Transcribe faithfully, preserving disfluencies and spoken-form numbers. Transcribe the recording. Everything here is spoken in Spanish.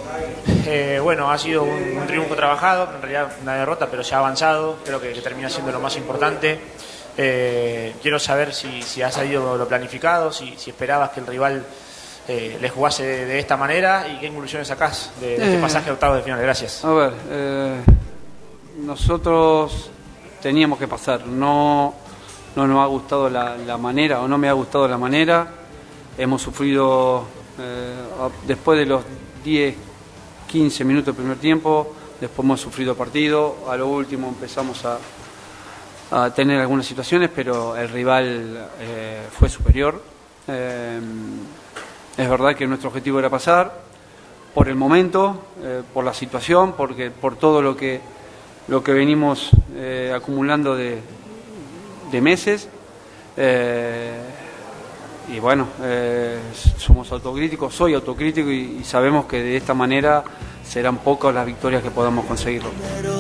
Eh, bueno, ha sido un, un triunfo trabajado, en realidad una derrota, pero ya avanzado, creo que, que termina siendo lo más importante. Eh, quiero saber si, si ha salido lo planificado, si, si esperabas que el rival eh, le jugase de, de esta manera y qué conclusiones sacás de, de este Eh, pasaje a octavos de final. Gracias. A ver, eh, nosotros teníamos que pasar, no, no nos ha gustado la, la manera o no me ha gustado la manera, hemos sufrido eh, después de los diez, quince minutos del primer tiempo, después hemos sufrido partido, a lo último empezamos a, a tener algunas situaciones, pero el rival eh, fue superior. Eh, es verdad que nuestro objetivo era pasar, por el momento, eh, por la situación, porque por todo lo que, lo que venimos eh, acumulando de, de meses. Eh, y bueno, eh, somos autocríticos, soy autocrítico y, y sabemos que de esta manera serán pocas las victorias que podamos conseguir.